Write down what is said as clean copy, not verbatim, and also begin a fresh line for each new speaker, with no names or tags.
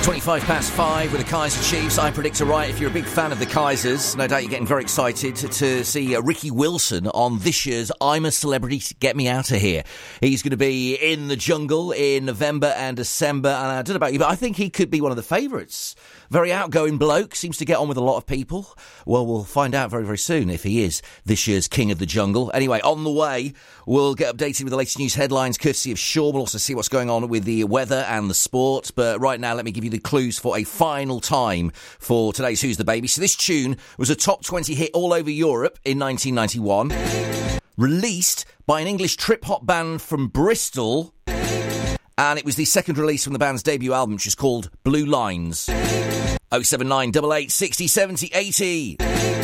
5:25 with the Kaiser Chiefs. I predict a riot. If you're a big fan of the Kaisers, no doubt you're getting very excited to see Ricky Wilson on this year's I'm a Celebrity, Get Me Out of Here. He's going to be in the jungle in November and December, and I don't know about you, but I think he could be one of the favourites. Very outgoing bloke, seems to get on with a lot of people. Well, we'll find out very, very soon if he is this year's King of the Jungle. Anyway, on the way, we'll get updated with the latest news headlines courtesy of Sean. We'll also see what's going on with the weather and the sport. But right now, let me give you the clues for a final time for today's Who's the Baby. So this tune was a top 20 hit all over Europe in 1991. Released by an English trip-hop band from Bristol. And it was the second release from the band's debut album, which is called Blue Lines. 079 88 60 70 80.